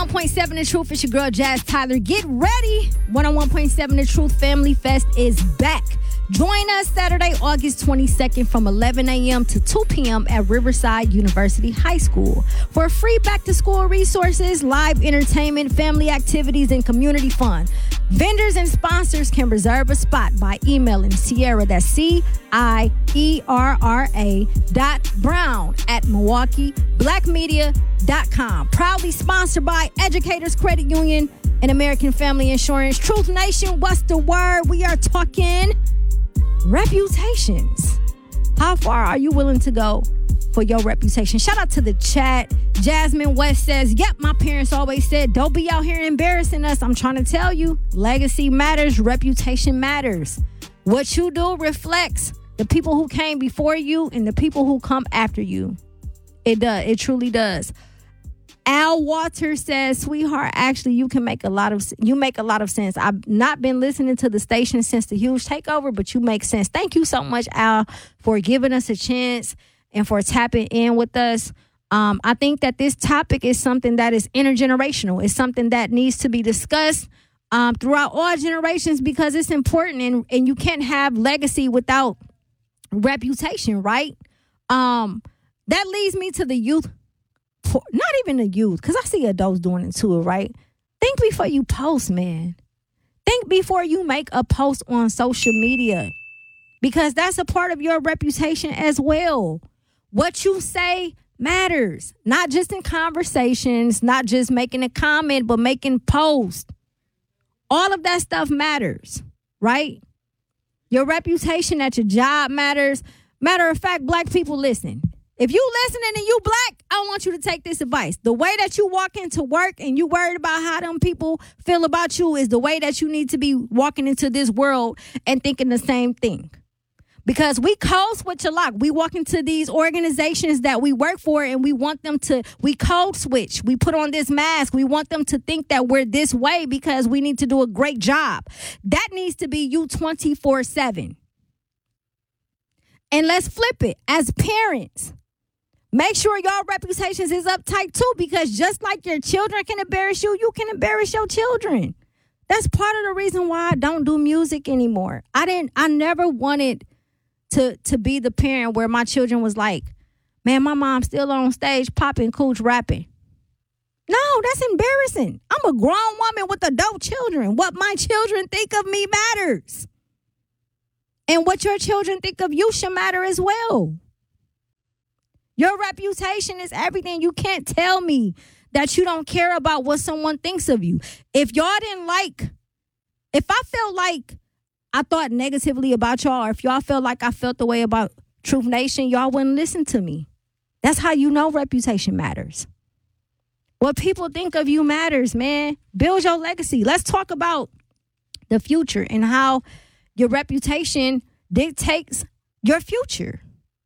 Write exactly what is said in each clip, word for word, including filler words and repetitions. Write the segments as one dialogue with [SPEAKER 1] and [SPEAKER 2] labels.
[SPEAKER 1] one point seven The Truth. It's your girl, Jazz Tyler. Get ready. one oh one point seven The Truth Family Fest is back. Join us Saturday, August twenty-second from eleven a.m. to two p.m. at Riverside University High School for free back-to-school resources, live entertainment, family activities, and community fun. Vendors and sponsors can reserve a spot by emailing Sierra, that's C I E R R A dot Brown at Milwaukee Black Media dot com. Proudly sponsored by Educators Credit Union and American Family Insurance. Truth Nation, what's the word? We are talking reputations. How far are you willing to go for your reputation? Shout out to the chat. Jasmine West says, yep, my parents always said, don't be out here embarrassing us. I'm trying to tell you, legacy matters, reputation matters. What you do reflects the people who came before you and the people who come after you. It does. It truly does. Al Walter says, sweetheart, actually, you can make a lot of, you make a lot of sense. I've not been listening to the station since the huge takeover, but you make sense. Thank you so much, Al, for giving us a chance and for tapping in with us. Um, I think that this topic is something that is intergenerational. It's something that needs to be discussed um, throughout all generations because it's important, and, and you can't have legacy without reputation, right? Um, that leads me to the youth. Not even the youth, because I see adults doing it too, right? Think before you post, man. Think before you make a post on social media, because that's a part of your reputation as well. What you say matters, not just in conversations, not just making a comment, but making posts. All of that stuff matters, right? Your reputation at your job matters. Matter of fact, black people, listen. If you listening and you black, I want you to take this advice. The way that you walk into work and you worried about how them people feel about you is the way that you need to be walking into this world and thinking the same thing. Because we code switch a lot. We walk into these organizations that we work for and we want them to, we code switch. We put on this mask. We want them to think that we're this way because we need to do a great job. That needs to be you twenty-four seven. And let's flip it. As parents, make sure your reputations is uptight too, because just like your children can embarrass you, you can embarrass your children. That's part of the reason why I don't do music anymore. I didn't, I never wanted to, to be the parent where my children was like, man, my mom's still on stage popping, cooch, rapping. No, that's embarrassing. I'm a grown woman with adult children. What my children think of me matters. And what your children think of you should matter as well. Your reputation is everything. You can't tell me that you don't care about what someone thinks of you. If y'all didn't like, if I felt like I thought negatively about y'all, or if y'all felt like I felt the way about Truth Nation, y'all wouldn't listen to me. That's how you know reputation matters. What people think of you matters, man. Build your legacy. Let's talk about the future and how your reputation dictates your future.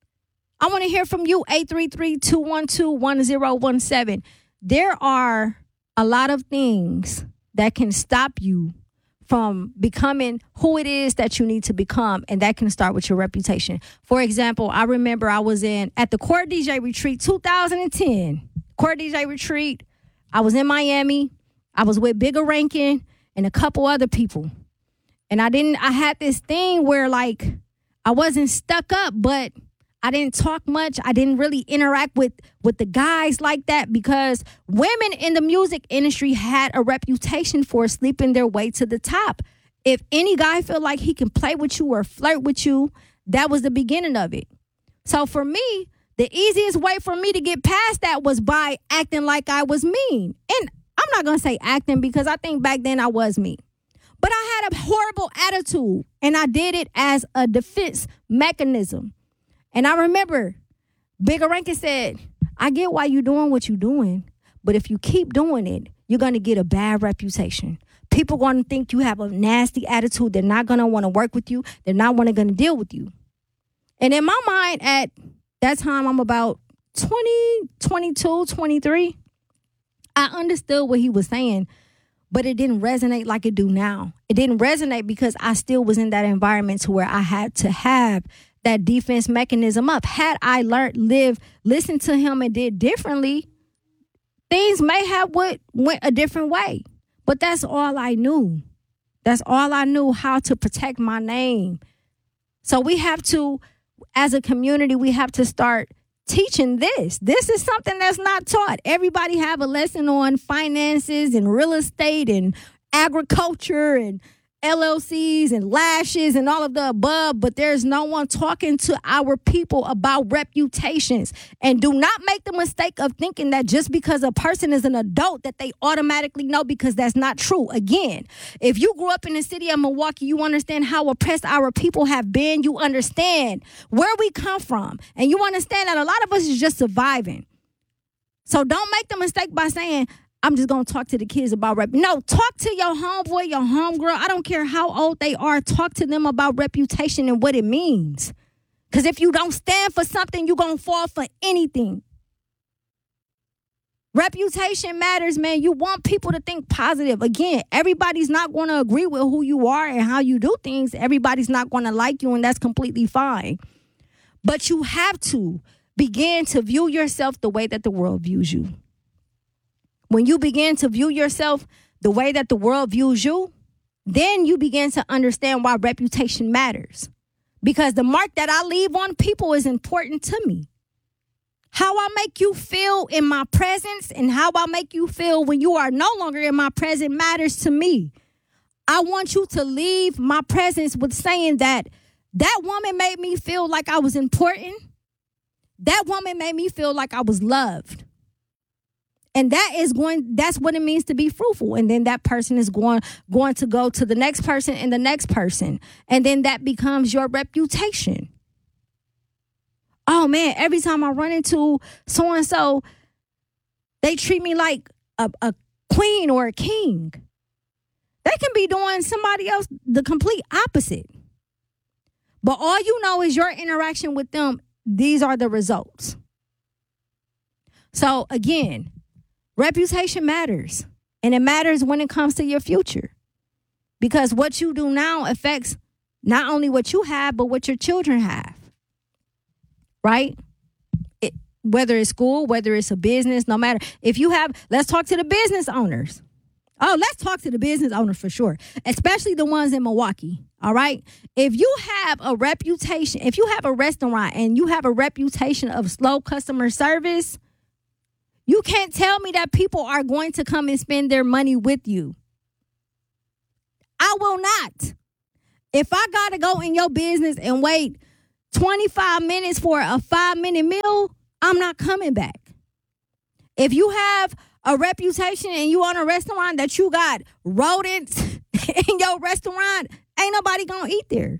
[SPEAKER 1] I want to hear from you, eight three three, two one two, one zero one seven. There are a lot of things that can stop you from becoming who it is that you need to become, and that can start with your reputation. For example, I remember I was in at the Court D J Retreat two thousand ten. Court D J Retreat. I was in Miami. I was with Bigger Rankin and a couple other people. And I didn't, I had this thing where like I wasn't stuck up, but I didn't talk much. I didn't really interact with, with the guys like that because women in the music industry had a reputation for sleeping their way to the top. If any guy feel like he can play with you or flirt with you, that was the beginning of it. So for me, the easiest way for me to get past that was by acting like I was mean. And I'm not going to say acting because I think back then I was mean. But I had a horrible attitude, and I did it as a defense mechanism. And I remember Bigger Rankin said, I get why you're doing what you're doing, but if you keep doing it, you're going to get a bad reputation. People going to think you have a nasty attitude. They're not going to want to work with you. They're not going to deal with you. And in my mind, at that time, I'm about twenty, twenty-two, twenty-three. I understood what he was saying, but it didn't resonate like it do now. It didn't resonate because I still was in that environment to where I had to have that defense mechanism up. Had I learned, lived, listened to him and did differently, things may have went, went a different way. But that's all I knew. That's all I knew, how to protect my name. So we have to, as a community, we have to start teaching this. This is something that's not taught. Everybody have a lesson on finances and real estate and agriculture and L L Cs and lashes and all of the above, but there's no one talking to our people about reputations. And do not make the mistake of thinking that just because a person is an adult that they automatically know, because that's not true. Again, if you grew up in the city of Milwaukee, you understand how oppressed our people have been. You understand where we come from. And you understand that a lot of us is just surviving. So don't make the mistake by saying, I'm just going to talk to the kids about rep. No, talk to your homeboy, your homegirl. I don't care how old they are. Talk to them about reputation and what it means. Because if you don't stand for something, you're going to fall for anything. Reputation matters, man. You want people to think positive. Again, everybody's not going to agree with who you are and how you do things. Everybody's not going to like you, and that's completely fine. But you have to begin to view yourself the way that the world views you. When you begin to view yourself the way that the world views you, then you begin to understand why reputation matters. Because the mark that I leave on people is important to me. How I make you feel in my presence and how I make you feel when you are no longer in my presence matters to me. I want you to leave my presence with saying that that woman made me feel like I was important. That woman made me feel like I was loved. And that is going, that's what it means to be fruitful. And then that person is going, going to go to the next person and the next person. And then that becomes your reputation. Oh man, every time I run into so-and-so, they treat me like a, a queen or a king. They can be doing somebody else the complete opposite. But all you know is your interaction with them. These are the results. So again, reputation matters, and it matters when it comes to your future, because what you do now affects not only what you have, but what your children have, right? It, whether it's school, whether it's a business, no matter. If you have, let's talk to the business owners. Oh, let's talk to the business owners for sure, especially the ones in Milwaukee, all right? If you have a reputation, if you have a restaurant and you have a reputation of slow customer service, you can't tell me that people are going to come and spend their money with you. I will not. If I got to go in your business and wait twenty-five minutes for a five-minute meal, I'm not coming back. If you have a reputation and you own a restaurant that you got rodents in your restaurant, ain't nobody going to eat there.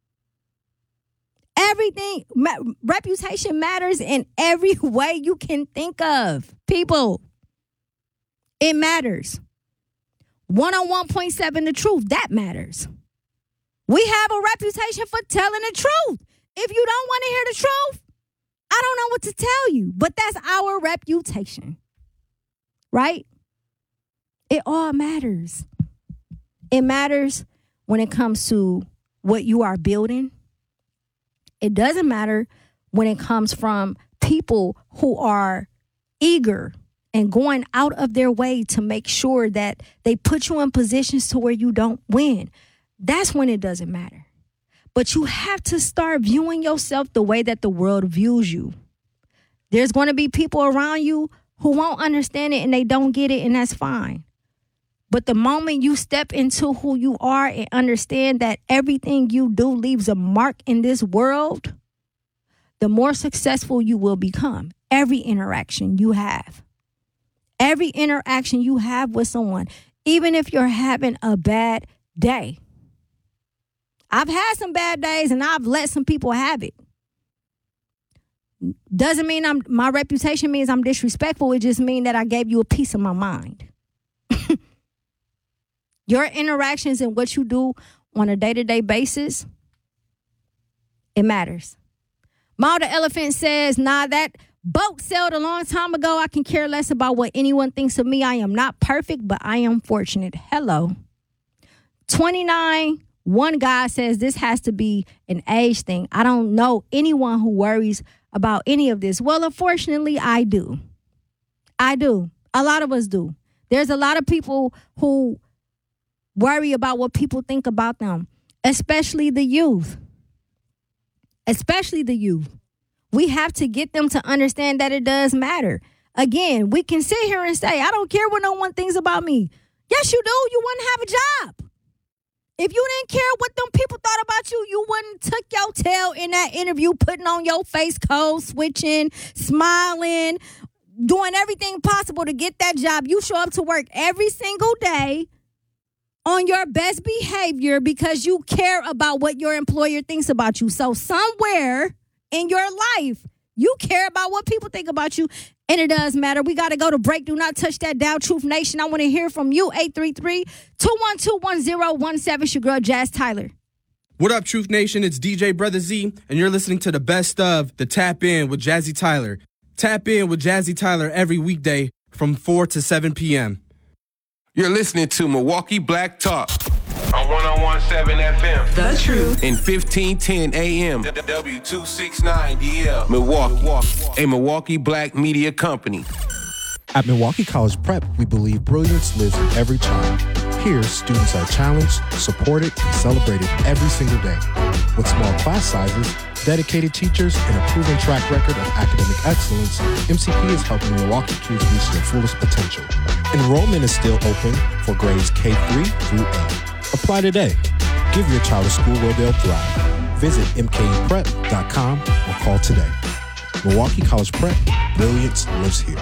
[SPEAKER 1] Everything, ma- reputation matters in every way you can think of. People, it matters. one oh one point seven, the truth, that matters. We have a reputation for telling the truth. If you don't want to hear the truth, I don't know what to tell you, but that's our reputation, right? It all matters. It matters when it comes to what you are building. It doesn't matter when it comes from people who are eager and going out of their way to make sure that they put you in positions to where you don't win. That's when it doesn't matter. But you have to start viewing yourself the way that the world views you. There's going to be people around you who won't understand it and they don't get it, and that's fine. But the moment you step into who you are and understand that everything you do leaves a mark in this world, the more successful you will become. Every interaction you have. Every interaction you have with someone, even if you're having a bad day. I've had some bad days and I've let some people have it. Doesn't mean I'm my reputation means I'm disrespectful. It just means that I gave you a piece of my mind. Your interactions and what you do on a day-to-day basis, it matters. Ma the Elephant says, nah, that boat sailed a long time ago. I can care less about what anyone thinks of me. I am not perfect, but I am fortunate. Hello. twenty-nine, one guy says this has to be an age thing. I don't know anyone who worries about any of this. Well, unfortunately, I do. I do. A lot of us do. There's a lot of people who worry about what people think about them, especially the youth. Especially the youth. We have to get them to understand that it does matter. Again, we can sit here and say, I don't care what no one thinks about me. Yes, you do. You wouldn't have a job. If you didn't care what them people thought about you, you wouldn't took your tail in that interview, putting on your face code, switching, smiling, doing everything possible to get that job. You show up to work every single day on your best behavior because you care about what your employer thinks about you. So somewhere in your life, you care about what people think about you, and it does matter. We got to go to break. Do not touch that dial, Truth Nation. I want to hear from you, eight three three, two one two, one zero one seven. It's your girl, Jazz Tyler.
[SPEAKER 2] What up, Truth Nation? It's D J Brother Z, and you're listening to the best of the Tap In with Jazzy Tyler. Tap In with Jazzy Tyler every weekday from four to seven p.m.
[SPEAKER 3] You're listening to Milwaukee Black Talk on one oh seven F M.
[SPEAKER 4] The Truth.
[SPEAKER 3] In fifteen ten A M. W two sixty-nine D L. Milwaukee. A Milwaukee Black media company.
[SPEAKER 5] At Milwaukee College Prep, we believe brilliance lives in every child. Here, students are challenged, supported, and celebrated every single day. With small class sizes, dedicated teachers, and a proven track record of academic excellence, M C P is helping Milwaukee kids reach their fullest potential. Enrollment is still open for grades K through eight. Apply today. Give your child a school where they'll thrive. Visit m k u prep dot com or call today. Milwaukee College Prep, brilliance lives here.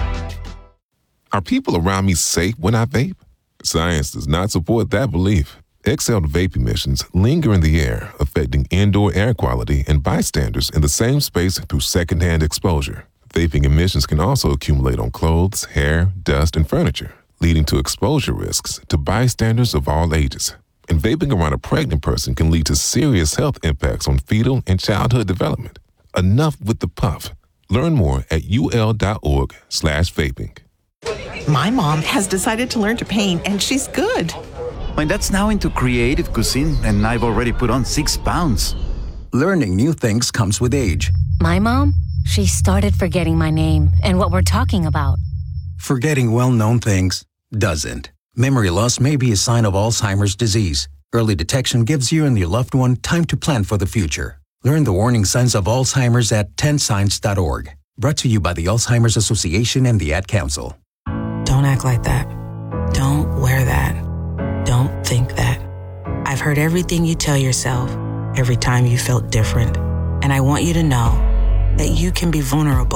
[SPEAKER 6] Are people around me safe when I vape? Science does not support that belief. Exhaled vape emissions linger in the air, affecting indoor air quality and bystanders in the same space through secondhand exposure. Vaping emissions can also accumulate on clothes, hair, dust, and furniture, leading to exposure risks to bystanders of all ages. And vaping around a pregnant person can lead to serious health impacts on fetal and childhood development. Enough with the puff. Learn more at ul.org slash vaping.
[SPEAKER 4] My mom has decided to learn to paint, and she's good.
[SPEAKER 7] My dad's now into creative cuisine, and I've already put on six pounds.
[SPEAKER 8] Learning new things comes with age.
[SPEAKER 9] My mom, she started forgetting my name and what we're talking about.
[SPEAKER 8] Forgetting well-known things doesn't. Memory loss may be a sign of Alzheimer's disease. Early detection gives you and your loved one time to plan for the future. Learn the warning signs of Alzheimer's at ten signs dot org. Brought to you by the Alzheimer's Association and the Ad Council.
[SPEAKER 10] Don't act like that. Don't wear that. Don't think that. I've heard everything you tell yourself every time you felt different. And I want you to know that you can be vulnerable.